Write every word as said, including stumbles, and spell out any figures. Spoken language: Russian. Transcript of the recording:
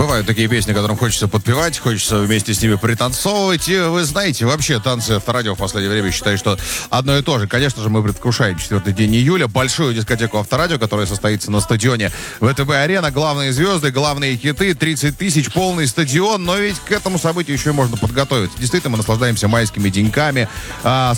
Бывают такие песни, которым хочется подпевать, хочется вместе с ними пританцовывать. И вы знаете, вообще танцы Авторадио в последнее время считаю, что одно и то же. Конечно же, мы предвкушаем четвертый день июля, большую дискотеку Авторадио, которая состоится на стадионе ВТБ-арена. Главные звезды, главные хиты, тридцать тысяч, полный стадион. Но ведь к этому событию еще можно подготовиться. Действительно, мы наслаждаемся майскими деньками,